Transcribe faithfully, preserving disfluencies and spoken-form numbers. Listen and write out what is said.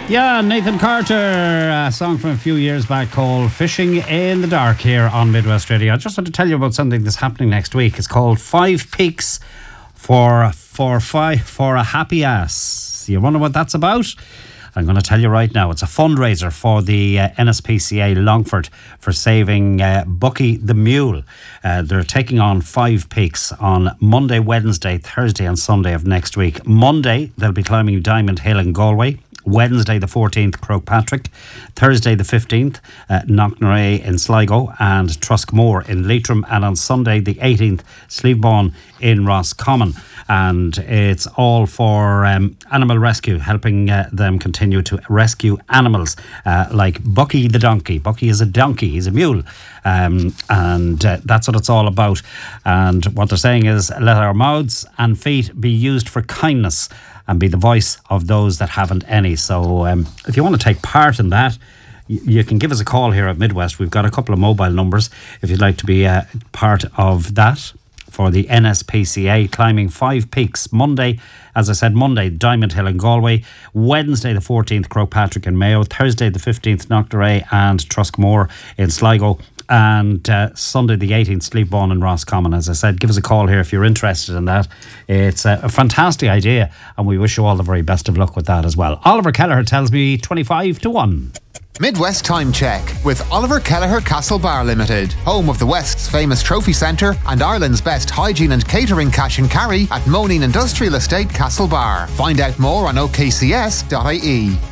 Yeah, Nathan Carter, a song from a few years back called Fishing in the Dark here on Midwest Radio. I just want to tell you about something that's happening next week. It's called Five Peaks for for five for a Happy Ass. You wonder what that's about? I'm going to tell you right now. It's a fundraiser for the uh, N S P C A Longford for saving uh, Bucky the Mule. Uh, they're taking on five peaks on Monday, Wednesday, Thursday and Sunday of next week. Monday, they'll be climbing Diamond Hill in Galway. Wednesday the fourteenth, Croagh-Patrick. Thursday the fifteenth, uh, Knocknarea in Sligo and Truskmore in Leitrim. And on Sunday the eighteenth, Slievebawn in Roscommon. And it's all for um, animal rescue, helping uh, them continue to rescue animals uh, like Bucky the donkey. Bucky is a donkey, he's a mule. Um, and uh, that's what it's all about. And what they're saying is, let our mouths and feet be used for kindness and be the voice of those that haven't any. So um, if you want to take part in that, y- you can give us a call here at Midwest. We've got a couple of mobile numbers if you'd like to be uh, part of that for the N S P C A, climbing five peaks. Monday, as I said, Monday, Diamond Hill in Galway. Wednesday the fourteenth, Croagh-Patrick in Mayo. Thursday the fifteenth, Knocknarea and Truskmore in Sligo. And uh, Sunday the eighteenth, Slievebawn and Roscommon. As I said, give us a call here if you're interested in that. It's a, a fantastic idea, and we wish you all the very best of luck with that as well. Oliver Kelleher tells me twenty-five to one. Midwest Time Check with Oliver Kelleher Castlebar Limited, home of the West's famous trophy centre and Ireland's best hygiene and catering cash and carry at Moneen Industrial Estate, Castlebar. Find out more on o k c s dot i e.